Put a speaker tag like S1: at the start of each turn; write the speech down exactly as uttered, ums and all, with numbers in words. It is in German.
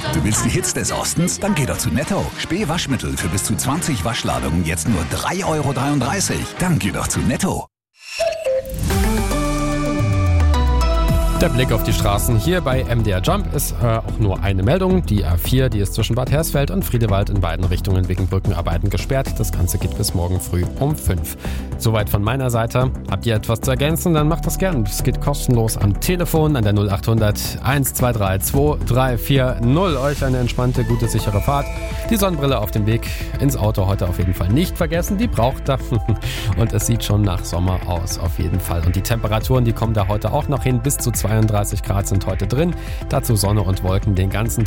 S1: Du willst die Hits des Ostens? Dann geh doch zu Netto. Spee-Waschmittel für bis zu zwanzig Waschladungen jetzt nur drei Euro dreiunddreißig. Dann geh doch zu Netto.
S2: Der Blick auf die Straßen hier bei M D R Jump ist äh, auch nur eine Meldung. Die A vier, die ist zwischen Bad Hersfeld und Friedewald in beiden Richtungen wegen Brückenarbeiten gesperrt. Das Ganze geht bis morgen früh um fünf. Soweit von meiner Seite. Habt ihr etwas zu ergänzen, dann macht das gern. Es geht kostenlos am Telefon an der null acht hundert eins zwei drei zwei drei vier null. Euch eine entspannte, gute, sichere Fahrt. Die Sonnenbrille auf dem Weg ins Auto heute auf jeden Fall nicht vergessen. Die braucht ihr. Und es sieht schon nach Sommer aus, auf jeden Fall. Und die Temperaturen, die kommen da heute auch noch hin. Bis zu zweiunddreißig Grad sind heute drin. Dazu Sonne und Wolken den ganzen Tag.